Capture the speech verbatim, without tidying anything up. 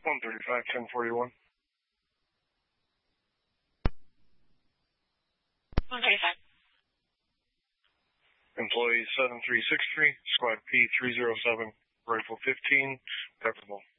one thirty-five, ten forty-one. one thirty-five. Employee seven three six three, Squad P three oh seven, Rifle fifteen, Pepperball.